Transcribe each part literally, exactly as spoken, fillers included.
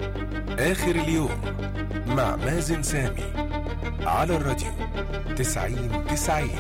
آخر اليوم مع مازن سامي على الراديو تسعين تسعين.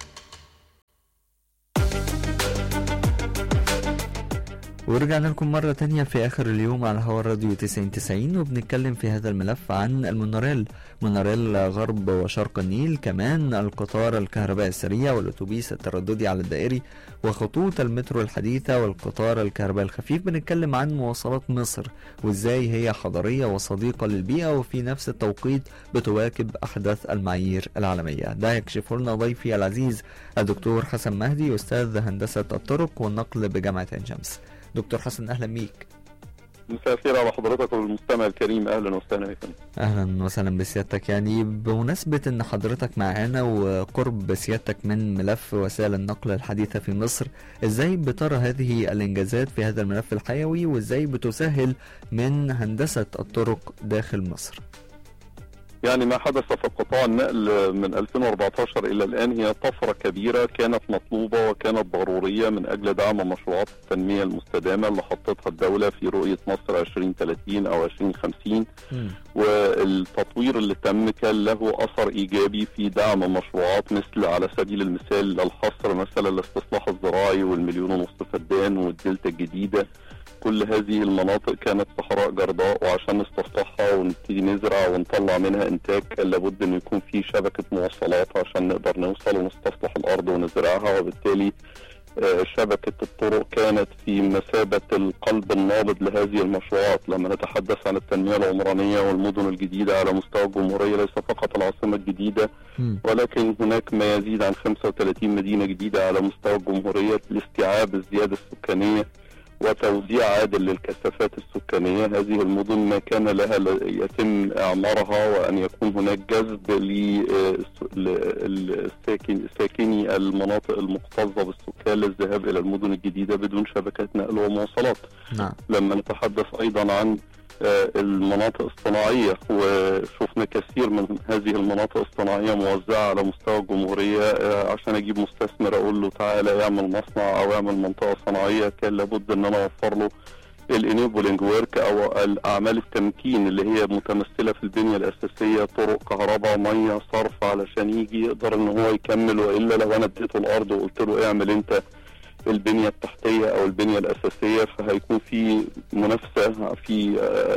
ورجعنا لكم مرة تانية في آخر اليوم على هوا الراديو تسعين تسعين، وبنتكلم في هذا الملف عن المونوريل، مونوريل غرب وشرق النيل، كمان القطار الكهربائي السريع والأتوبيس الترددي على الدائري وخطوط المترو الحديثة والقطار الكهربائي الخفيف. بنتكلم عن مواصلات مصر وإزاي هي حضارية وصديقة للبيئة وفي نفس التوقيت بتواكب أحدث المعايير العالمية. ده يكشف لنا ضيفي العزيز الدكتور حسن مهدي، أستاذ هندسة الطرق والنقل بجامعة عين شمس. دكتور حسن أهلا بيك. مساء الخير على حضرتك والمستمع الكريم، اهلا وسهلا بكم. اهلا وسهلا بسيادتك. يعني بمناسبة ان حضرتك معانا وقرب سيادتك من ملف وسائل النقل الحديثة في مصر، ازاي بترى هذه الانجازات في هذا الملف الحيوي وازاي بتسهل من هندسة الطرق داخل مصر؟ يعني ما حدث في قطاع النقل من ألفين وأربعة عشر إلى الآن هي طفرة كبيرة كانت مطلوبة وكانت ضرورية من أجل دعم مشروعات التنمية المستدامة اللي حطتها الدولة في رؤية مصر عشرين ثلاثين أو عشرين خمسين. والتطوير اللي تم كان له أثر إيجابي في دعم مشروعات مثل على سبيل المثال الحصر مثلا الاستصلاح الزراعي والمليون ونص فدان والدلتا الجديدة. كل هذه المناطق كانت صحراء جرداء، وعشان نستصلحها ونبتدي نزرع ونطلع منها انتاج كان لابد ان يكون في شبكة مواصلات عشان نقدر نوصل ونستصلح الارض ونزرعها، وبالتالي شبكة الطرق كانت في مثابة القلب النابض لهذه المشروعات. لما نتحدث عن التنمية العمرانية والمدن الجديدة على مستوى الجمهورية ليس فقط العاصمة الجديدة ولكن هناك ما يزيد عن خمسة وثلاثين مدينة جديدة على مستوى الجمهورية لاستيعاب الزيادة السكانية وتوزيع عادل للكثافات السكانية. هذه المدن ما كان لها يتم إعمارها وأن يكون هناك جذب لساكني المناطق المكتظة بالسكان للذهاب إلى المدن الجديدة بدون شبكات نقل ومواصلات. نعم. لما نتحدث أيضا عن المناطق الصناعية، وشفنا كثير من هذه المناطق الصناعية موزعة على مستوى الجمهورية. عشان أجيب مستثمر أقول له تعالى يعمل مصنع أو يعمل منطقة صناعية كان لابد أن أنا أوفر له الانيبلينج ورك أو الأعمال التمكين اللي هي متمثلة في البنية الأساسية، طرق، كهرباء، مية، صرف، علشان يجي يقدر أن هو يكمل. وإلا لو أنا اديته الأرض وقلت له اعمل أنت البنية التحتية أو البنية الأساسية فهيكون في منافسة في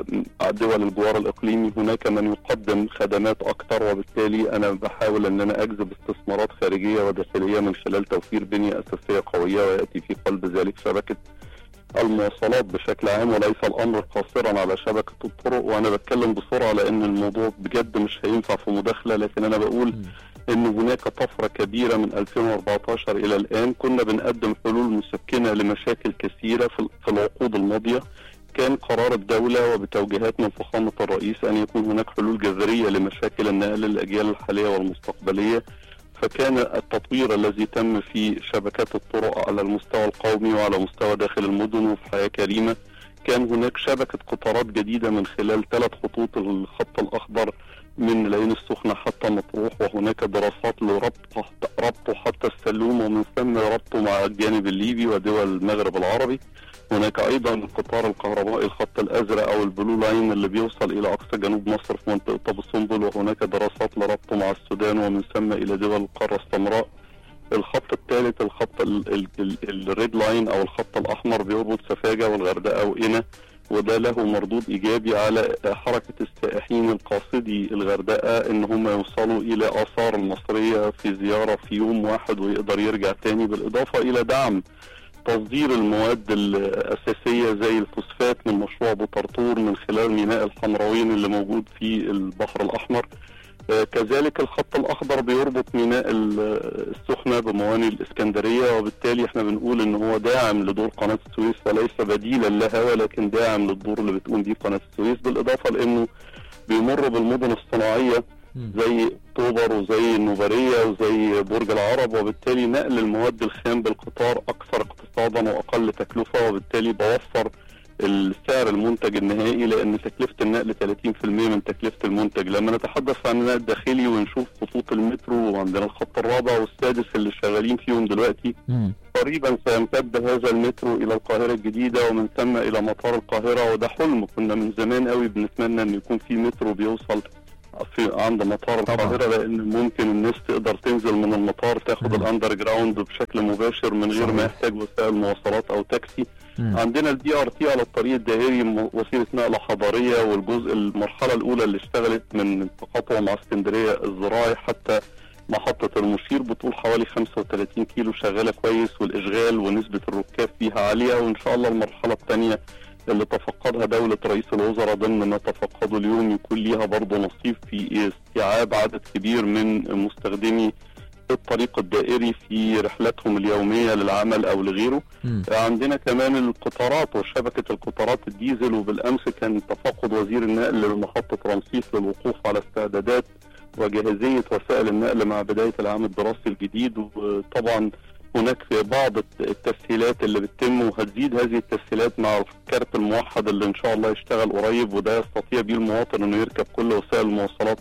دول الجوار الإقليمي. هناك من يقدم خدمات أكتر، وبالتالي أنا بحاول أن أنا أجذب استثمارات خارجية وداخلية من خلال توفير بنية أساسية قوية، ويأتي في قلب ذلك شبكة المواصلات بشكل عام، وليس الأمر قاصرا على شبكة الطرق. وأنا بتكلم بسرعة لأن الموضوع بجد مش هينفع في مداخلة، لكن أنا بقول ان هناك طفرة كبيرة من ألفين وأربعة عشر الى الان. كنا بنقدم حلول مسكنة لمشاكل كثيرة في العقود الماضية. كان قرار الدولة وبتوجيهات من فخامة الرئيس ان يكون هناك حلول جذرية لمشاكل النقل للاجيال الحالية والمستقبلية. فكان التطوير الذي تم في شبكات الطرق على المستوى القومي وعلى مستوى داخل المدن وفي حياة كريمة، كان هناك شبكة قطارات جديدة من خلال ثلاث خطوط الخط الأخضر من العين السخنة حتى مطروح، وهناك دراسات لربطه ربطه حتى السلوم ومن ثم ربطه مع الجانب الليبي ودول المغرب العربي. هناك أيضا القطار الكهربائي الخط الأزرق أو البلو لاين اللي بيوصل إلى أقصى جنوب مصر في منطقة أبو سمبل، وهناك دراسات لربطه مع السودان ومن ثم إلى دول القارة السمراء. الخط الثالث الخط الريد لاين أو الخط الأحمر بيربط سفاجة والغردقة وقنا، وده له مردود إيجابي على حركة السائحين القاصدي الغردقة إن هم يوصلوا إلى آثار المصرية في زيارة في يوم واحد ويقدر يرجع تاني، بالإضافة إلى دعم تصدير المواد الأساسية زي الفوسفات من مشروع بوترطور من خلال ميناء الحمراوين اللي موجود في البحر الأحمر. كذلك الخط الأخضر بيربط ميناء السخنة بموانئ الإسكندرية، وبالتالي احنا بنقول ان هو داعم لدور قناة السويس وليس بديلا لها، ولكن داعم للدور اللي بتقوم بيه قناة السويس، بالإضافة لأنه بيمر بالمدن الصناعية زي اكتوبر وزي النوبرية وزي برج العرب، وبالتالي نقل المواد الخام بالقطار أكثر اقتصادا وأقل تكلفة، وبالتالي بوفر السعر المنتج النهائي، لان تكلفه النقل ثلاثين بالمئة من تكلفه المنتج. لما نتحدث عن النقل الداخلي ونشوف خطوط المترو، وعندنا الخط الرابع والسادس اللي شغالين فيهم دلوقتي، قريبا سيمتد هذا المترو الى القاهره الجديده ومن ثم الى مطار القاهره، وده حلم كنا من زمان قوي بنتمنى ان يكون في مترو بيوصل في عند مطار القاهره، لان ممكن الناس تقدر تنزل من المطار تاخد الاندر جراوند بشكل مباشر من غير ما يحتاج وسائل مواصلات او تاكسي. مم. عندنا البي ار تي على الطريق الدائري وسيله نقله حضاريه، والجزء المرحله الاولى اللي اشتغلت من تقاطع مع اسكندريه الزراعي حتى محطه المشير بطول حوالي خمسة وثلاثين كيلو شغاله كويس، والاشغال ونسبه الركاب فيها عاليه. وان شاء الله المرحله الثانيه اللي تفقدها دولة رئيس الوزراء ضمن ما تفقده اليوم يكون ليها برضه نصيب في استيعاب عدد كبير من مستخدمي الطريق الدائري في رحلاتهم اليومية للعمل أو لغيره. م. عندنا كمان القطارات وشبكة القطارات الديزل، وبالأمس كان تفقد وزير النقل لمحطة رمسيس للوقوف على استعدادات وجاهزية وسائل النقل مع بداية العام الدراسي الجديد. وطبعا هناك بعض التسهيلات اللي بتتم وهتزيد هذه التسهيلات مع الكارت الموحد اللي ان شاء الله يشتغل قريب، وده يستطيع بيه المواطن انه يركب كل وسائل المواصلات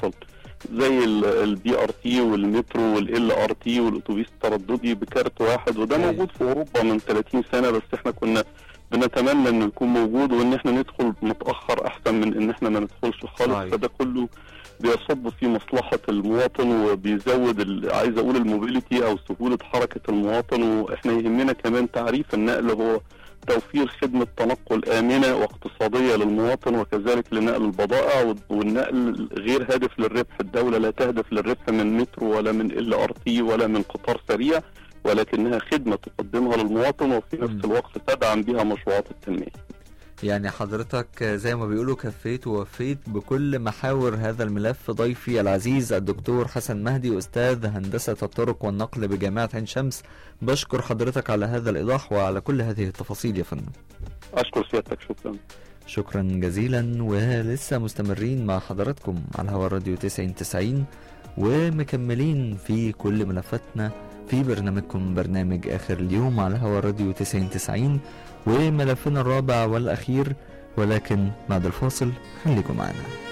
زي البي ار تي والمترو والال ار تي والاتوبيس الترددي بكارت واحد، وده موجود في اوروبا من ثلاثين سنة، بس احنا كنا بنتمنى انه يكون موجود وان احنا ندخل متاخر احسن من ان احنا ما ندخلش خالص. فده كله بيصب في مصلحة المواطن وبيزود عايز اقول الموبيليتي او سهولة حركة المواطن. واحنا يهمنا كمان تعريف النقل هو توفير خدمة تنقل آمنة واقتصادية للمواطن، وكذلك لنقل البضائع، والنقل غير هادف للربح. الدولة لا تهدف للربح من مترو ولا من ال ار تي ولا من قطار سريع، ولكنها خدمة تقدمها للمواطن وفي نفس الوقت تدعم بها مشروعات التنمية. يعني حضرتك زي ما بيقولوا كفيت ووفيت بكل محاور هذا الملف. ضيفي العزيز الدكتور حسن مهدي، أستاذ هندسة الطرق والنقل بجامعة عين شمس، بشكر حضرتك على هذا الإيضاح وعلى كل هذه التفاصيل يا فندم. أشكر سيادتك، شكرا شكرا جزيلا. ولسه مستمرين مع حضراتكم على هوا الراديو تسعين تسعين ومكملين في كل ملفاتنا في برنامجكم برنامج آخر اليوم على هوا الراديو تسعين تسعين، وملفنا الرابع والأخير، ولكن بعد الفاصل خليكم معنا.